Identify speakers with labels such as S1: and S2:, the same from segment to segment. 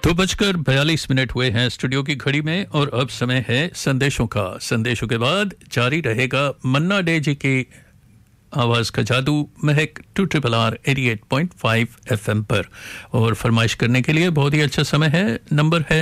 S1: 2:42 हुए हैं स्टूडियो की घड़ी में और अब समय है संदेशों का। संदेशों के बाद जारी रहेगा मन्ना डे जी की आवाज का जादू महक 2RRR 88.5 FM पर। और फरमाइश करने के लिए बहुत ही अच्छा समय है। नंबर है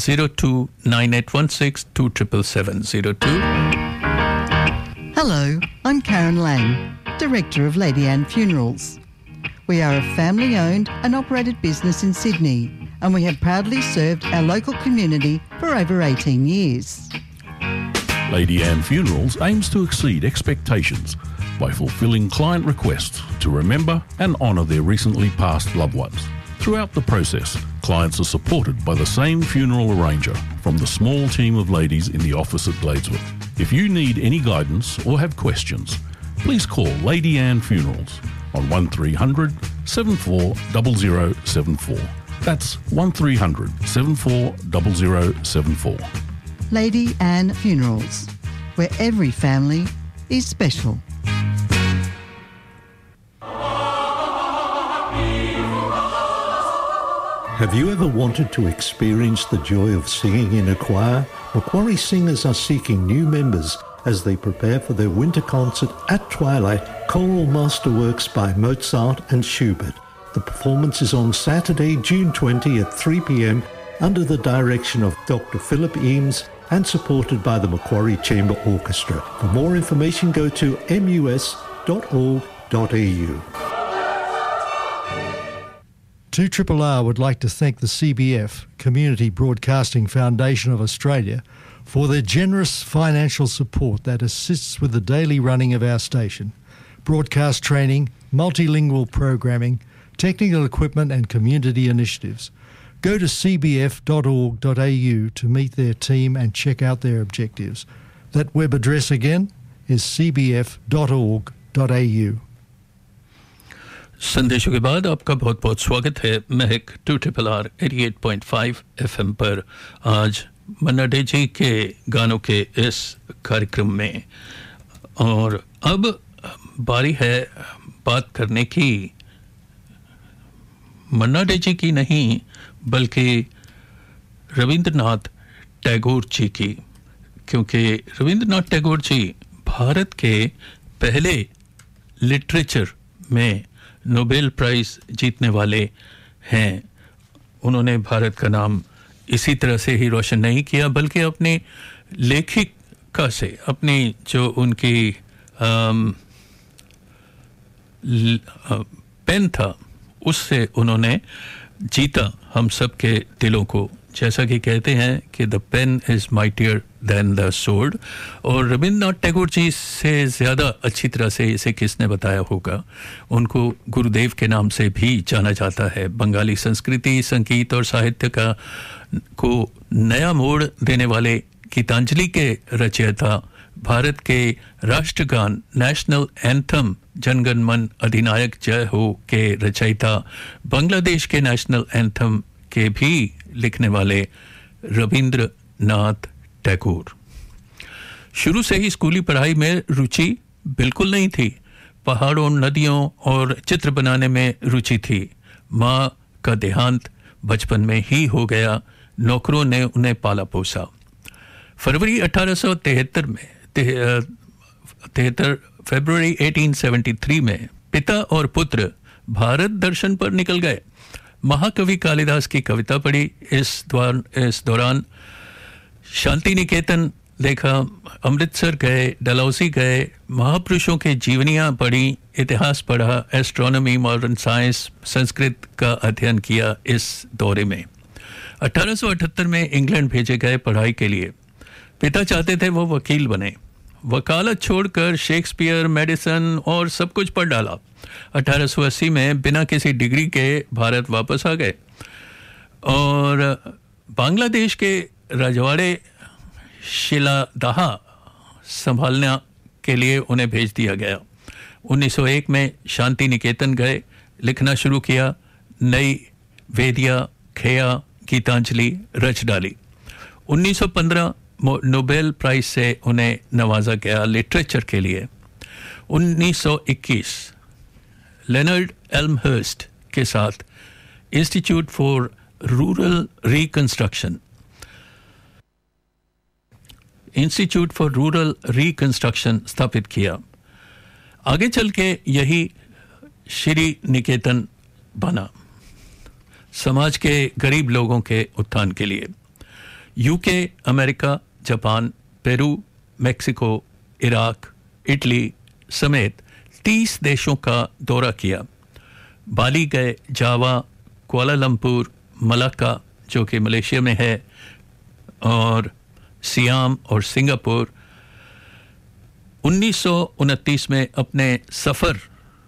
S1: 0298162777 02।
S2: Hello, I'm Karen Lang, Director of Lady Anne Funerals. We are a family-owned and operated business in Sydney, and we have proudly served our local community for over 18 years.
S3: Lady Anne Funerals aims to exceed expectations by fulfilling client requests to remember and honour their recently passed loved ones. Throughout the process, clients are supported by the same funeral arranger from the small team of ladies in the office at Gladesworth. If you need any guidance or have questions, please call Lady Anne Funerals on 1300 740074. That's 1300 740074.
S2: Lady Anne Funerals, where every family is special.
S4: Have you ever wanted to experience the joy of singing in a choir? Macquarie Singers are seeking new members as they prepare for their winter concert at Twilight, Choral Masterworks by Mozart and Schubert. The performance is on Saturday, June 20 at 3 p.m. under the direction of Dr. Philip Eames and supported by the Macquarie Chamber Orchestra. For more information, go to mus.org.au.
S5: 2RRR would like to thank the CBF, Community Broadcasting Foundation of Australia, for their generous financial support that assists with the daily running of our station, broadcast training, multilingual programming, technical equipment and community initiatives. Go to cbf.org.au to meet their team and check out their objectives. That web address again is cbf.org.au.
S1: संदेशों के बाद आपका बहुत बहुत स्वागत है महक 2RRR 88.5 FM पर। आज मन्ना डे जी के गानों के इस कार्यक्रम में और अब बारी है बात करने की मन्ना डे जी की नहीं बल्कि रविंद्रनाथ टैगोर जी की, क्योंकि रविंद्रनाथ टैगोर जी भारत के पहले लिटरेचर में नोबेल प्राइज जीतने वाले हैं। उन्होंने भारत का नाम इसी तरह से ही रोशन नहीं किया बल्कि अपनी लेखिका से, अपनी जो उनकी पेन था उससे उन्होंने जीता हम सब के दिलों को। जैसा कि कहते हैं कि the pen is mightier then the sword. और रविंद्रनाथ टैगोर जी से ज़्यादा अच्छी तरह से इसे किसने बताया होगा। उनको गुरुदेव के नाम से भी जाना जाता है। बंगाली संस्कृति, संगीत और साहित्य को नया मोड़ देने वाले गीतांजलि के रचयिता, भारत के राष्ट्रगान नेशनल एंथम जनगण मन अधिनायक जय हो के रचयिता, बांग्लादेश के नेशनल एंथम के भी लिखने वाले रविंद्रनाथ टैगोर। शुरू से ही स्कूली पढ़ाई में रुचि बिल्कुल नहीं थी। पहाड़ों, नदियों और चित्र बनाने में रुचि थी। माँ का देहांत बचपन में ही हो गया। नौकरों ने उन्हें पाला पोसा। फरवरी 1873 में फरवरी 1873 में पिता और पुत्र भारत दर्शन पर निकल गए। महाकवि कालिदास की कविता पढ़ी। इस दौरान शांति निकेतन देखा, अमृतसर गए, डलहौसी गए, महापुरुषों के जीवनियाँ पढ़ी, इतिहास पढ़ा, एस्ट्रोनॉमी, मॉडर्न साइंस, संस्कृत का अध्ययन किया। इस दौरे में 1878 में इंग्लैंड भेजे गए पढ़ाई के लिए। पिता चाहते थे वो वकील बने। वकालत छोड़कर शेक्सपियर, मेडिसन और सब कुछ पढ़ डाला। 1880 में बिना किसी डिग्री के भारत वापस आ गए और बांग्लादेश के रजवाड़े शिलादाहा संभालने के लिए उन्हें भेज दिया गया। 1901 में शांति निकेतन गए, लिखना शुरू किया। नई वेदिया, खेया, गीतांजलि रच डाली। 1915 नोबेल प्राइज से उन्हें नवाजा गया लिटरेचर के लिए। 1921 लेनर्ड एल्महर्स्ट के साथ institute for rural reconstruction, institute for rural reconstruction स्थापित किया। आगे चल के यही श्री निकेतन बना समाज के गरीब लोगों के उत्थान के लिए। UK, America, Japan, Peru, Mexico, Iraq, Italy समेत 30 देशों का दौरा किया। बाली गए, जावा, कुआलालंपुर, मलाक्का जो कि मलेशिया में है, और सियाम और सिंगापुर। 1929 में अपने सफ़र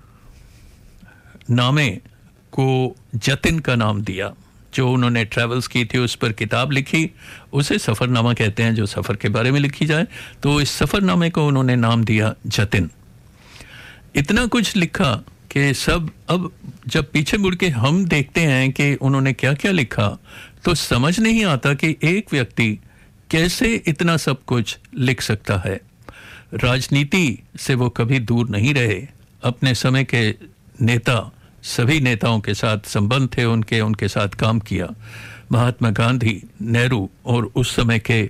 S1: नामे को जतिन का नाम दिया। जो उन्होंने ट्रैवल्स की थी उस पर किताब लिखी, उसे सफ़रनामा कहते हैं, जो सफ़र के बारे में लिखी जाए। तो इस सफ़रनामे को उन्होंने नाम दिया जतिन। इतना कुछ लिखा कि सब, अब जब पीछे मुड़ के हम देखते हैं कि उन्होंने क्या क्या लिखा, तो समझ नहीं आता कि एक व्यक्ति कैसे इतना सब कुछ लिख सकता है। राजनीति से वो कभी दूर नहीं रहे। अपने समय के नेता, सभी नेताओं के साथ संबंध थे उनके साथ काम किया। महात्मा गांधी, नेहरू और उस समय के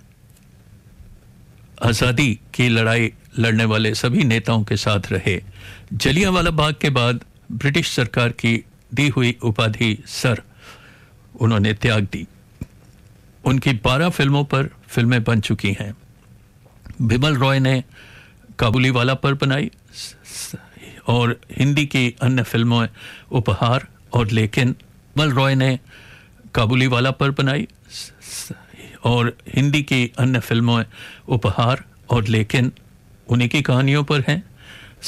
S1: आज़ादी की लड़ाई लड़ने वाले सभी नेताओं के साथ रहे। जलियांवाला बाग के बाद ब्रिटिश सरकार की दी हुई उपाधि सर उन्होंने त्याग दी। उनकी 12 फिल्मों पर फिल्में बन चुकी हैं। बिमल रॉय ने काबुलीवाला पर बनाई और हिंदी की अन्य फिल्मों उपहार और लेकिन। बिमल रॉय ने काबुलीवाला पर बनाई और हिंदी की अन्य फिल्मों उपहार और लेकिन उन्हीं की कहानियों पर हैं।